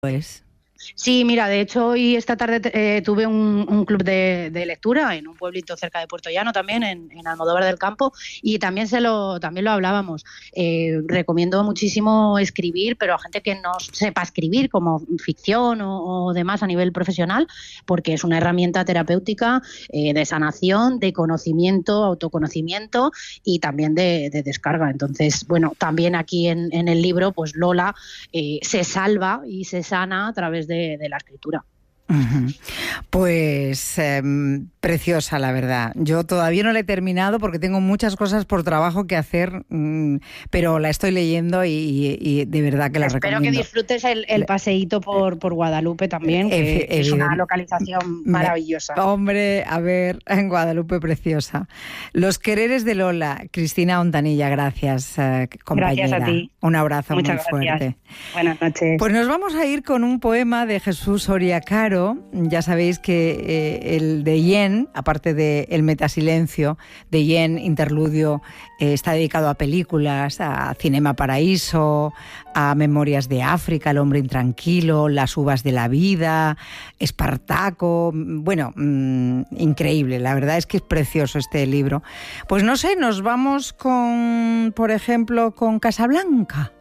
Pues. Sí, mira, de hecho hoy esta tarde tuve un club de lectura en un pueblito cerca de Puerto Llano también, en Almodóvar del Campo, y también lo hablábamos. Recomiendo muchísimo escribir, pero a gente que no sepa escribir, como ficción o demás a nivel profesional, porque es una herramienta terapéutica de sanación, de conocimiento, autoconocimiento y también de descarga. Entonces, bueno, también aquí en el libro, pues Lola se salva y se sana a través de la escritura. Uh-huh. Pues preciosa, la verdad. Yo todavía no la he terminado porque tengo muchas cosas por trabajo que hacer, pero la estoy leyendo y de verdad que la Espero recomiendo. que disfrutes el paseíto por Guadalupe también, que es una localización maravillosa. Hombre, a ver, en Guadalupe preciosa. Los quereres de Lola, Cristina Ontanilla, gracias, compañera. Gracias a ti. Un abrazo Muchas muy gracias. fuerte. Buenas noches. Pues nos vamos a ir con un poema de Jesús Soria Caro. Ya sabéis que el de Yen, aparte de El Metasilencio, de Yen, interludio, está dedicado a películas, a Cinema Paraíso, a Memorias de África, El hombre intranquilo, Las uvas de la vida, Espartaco. Bueno, increíble, la verdad es que es precioso este libro. Pues no sé, nos vamos con, por ejemplo, con Casablanca.